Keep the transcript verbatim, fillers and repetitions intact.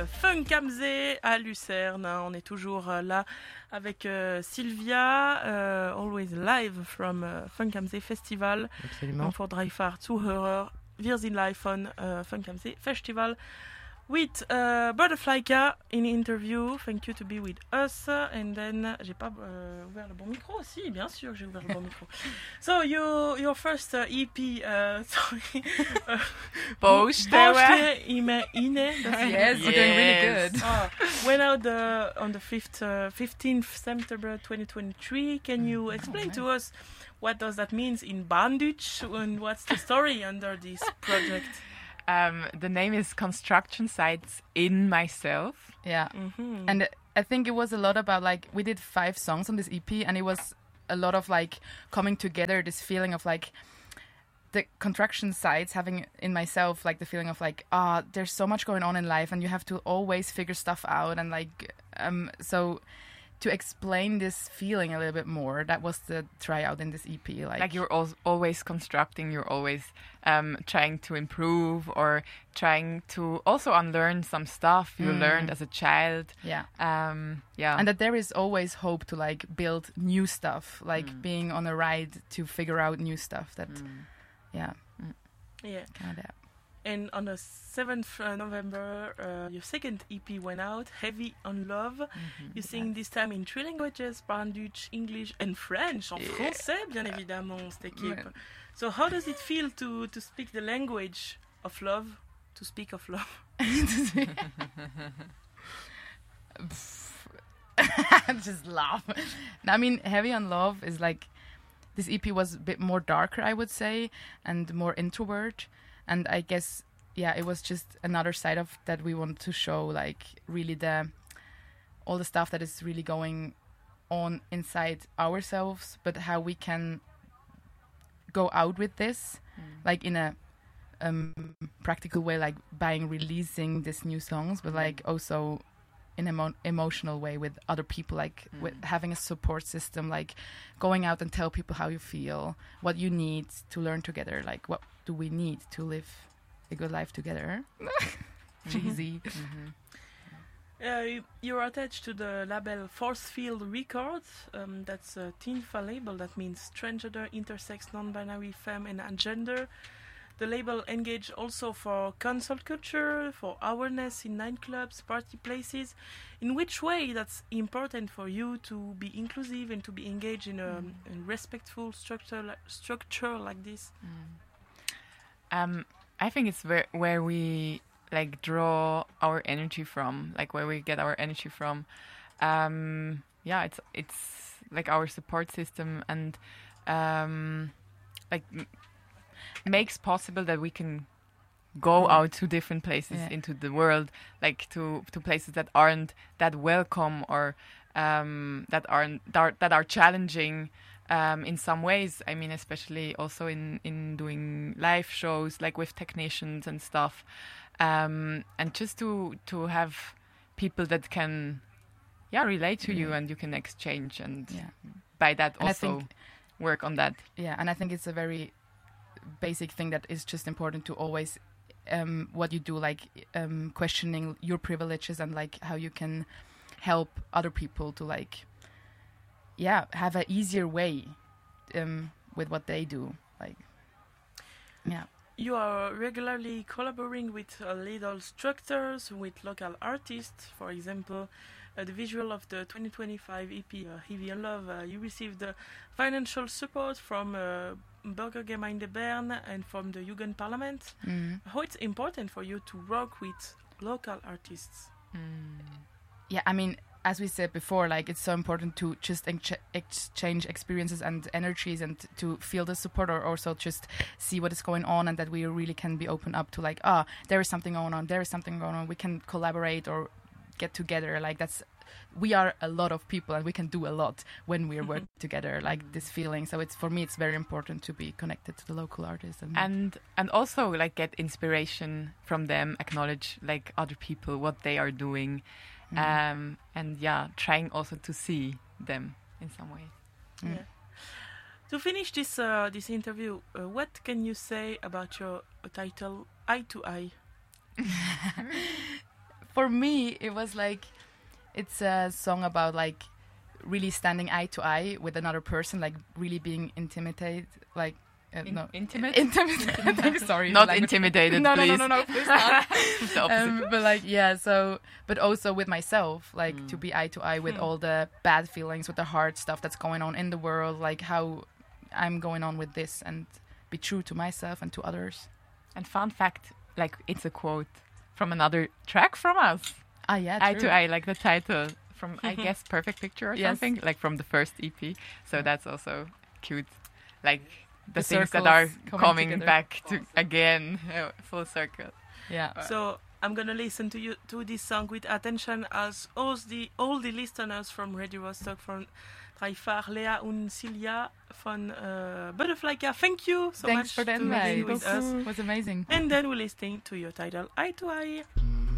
Funkamze à Lucerne. On est toujours euh, là avec euh, Sylvia, euh, always live from uh, Funkamze Festival. Absolument. Und vor Dreifach Zuhörer. Wir sind live von uh, Funkamze Festival. With uh, Butterflyka in interview, thank you to be with us. And then, j'ai pas uh, ouvert le bon micro. Si, bien sûr, j'ai ouvert le bon micro. So you, your first uh, E P, uh, sorry, uh, Bosch, Bosch Ine, Ine. Yes, you're doing really good. Oh, went out the, on the fifth, uh, fifteenth September twenty twenty-three. Can you explain oh, nice. to us what does that mean in Bandüch and what's the story under this project? Um, the name is Construction Sites in Myself. Yeah. Mm-hmm. And I think it was a lot about, like, we did five songs on this E P, and it was a lot of, like, coming together, this feeling of, like, the construction sites, having in myself, like, the feeling of, like, ah, oh, there's so much going on in life, and you have to always figure stuff out, and, like, um, so... to explain this feeling a little bit more, that was the tryout in this E P. Like, like you're al- always constructing, you're always um, trying to improve or trying to also unlearn some stuff you mm. learned as a child. Yeah. Um, yeah. And that there is always hope to like build new stuff, like mm. being on a ride to figure out new stuff. That, mm. yeah. Mm. Yeah. Kind of. And on the seventh of November, uh, your second E P went out, Heavy on Love. Mm-hmm, you sing yes. this time in three languages, Bandüch, English and French. En yeah. français, bien évidemment, cette équipe. Yeah. So how does it feel to, to speak the language of love? To speak of love? Just laugh. I mean, Heavy on Love is like, this E P was a bit more darker, I would say, and more introvert. And I guess, yeah, it was just another side of that we want to show, like, really the all the stuff that is really going on inside ourselves, but how we can go out with this, mm. like, in a um, practical way, like, by releasing these new songs, but, like, also in an emo- emotional way with other people, like, mm. with having a support system, like, going out and tell people how you feel, what you need to learn together, like, what do we need to live a good life together? Cheesy. Mm-hmm. Uh, you, you're attached to the label Force Field Records. Um, that's a TINFA label. That means transgender, intersex, non-binary, femme, and agender. The label engage also for cancel culture, for awareness in nightclubs, party places. In which way that's important for you to be inclusive and to be engaged in a, mm. a respectful structure, li- structure like this? Mm. Um, I think it's where where we like draw our energy from, like where we get our energy from. Um, yeah, it's it's like our support system, and um, like m- makes possible that we can go mm. out to different places yeah. into the world, like to to places that aren't that welcome or um, that aren't that are, that are challenging. Um, in some ways, I mean, especially also in, in doing live shows, like with technicians and stuff, um, and just to to have people that can, yeah, relate to mm. you and you can exchange, and yeah. by that and also think, work on that. Yeah, and I think it's a very basic thing that is just important to always, um, what you do, like um, questioning your privileges and like how you can help other people to like, yeah, have an easier way um, with what they do. Like, yeah. You are regularly collaborating with uh, little instructors, with local artists. For example, uh, the visual of the twenty twenty-five E P, uh, Heavy on Love, uh, you received uh, financial support from uh, Bürgergemeinde Bern and from the Jugendparlament. Mm. How it's important for you to work with local artists? Mm. Yeah, I mean, as we said before, like, it's so important to just ex- exchange experiences and energies and to feel the support, or also just see what is going on, and that we really can be open up to like, ah, there is something going on, there is something going on, we can collaborate or get together. Like, that's, we are a lot of people and we can do a lot when we're working together, like this feeling. So it's, for me, it's very important to be connected to the local artists. And and, and also like get inspiration from them, acknowledge like other people, what they are doing. Mm. Um, and yeah, trying also to see them in some way. Mm. Yeah. To finish this uh, this interview, uh, what can you say about your uh, title, Eye to Eye? for me, it was like, it's a song about like really standing eye to eye with another person, like really being intimidated, like uh, In- no intimate? intimate. Sorry, Not language. intimidated, no, no, please. no, no, no, please not. The opposite. um, but like yeah, so but also with myself, like Mm. to be eye to eye with Hmm. all the bad feelings, with the hard stuff that's going on in the world, like how I'm going on with this, and be true to myself and to others. And fun fact, like it's a quote from another track from us. Ah, yeah, Eye true. to Eye, like the title from, I guess, Perfect Picture or Yes. something, like from the first E P. So that's also cute. Like the, The things that are circles coming coming together. back to again, uh, full circle. Yeah. So I'm gonna listen to you to this song with attention, as all the all the listeners from Radio Rostock, from Dreifach, Lea und Silja von uh, Butterfly Car. Thank you so Thanks much for the to being invite. with us. It was amazing. And then we're listening to your title, Eye to Eye.